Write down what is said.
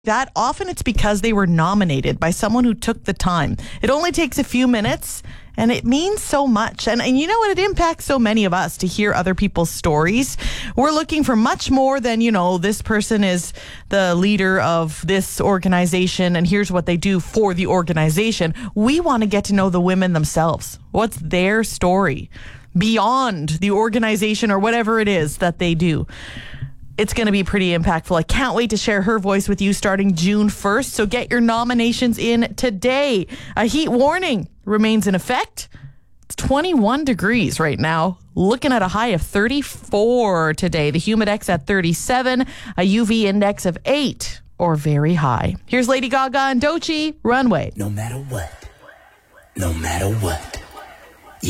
that, often it's because they were nominated by someone who took the time. It only takes a few minutes, and it means so much. And you know what? It impacts so many of us to hear other people's stories. We're looking for much more than, this person is the leader of this organization, and here's what they do for the organization. We want to get to know the women themselves. What's their story beyond the organization or whatever it is that they do? It's going to be pretty impactful. I can't wait to share her voice with you starting June 1st. So get your nominations in today. A heat warning remains in effect. It's 21 degrees right now. Looking at a high of 34 today. The Humidex at 37. A UV index of 8 or very high. Here's Lady Gaga and Doechii, Runway. No matter what. No matter what.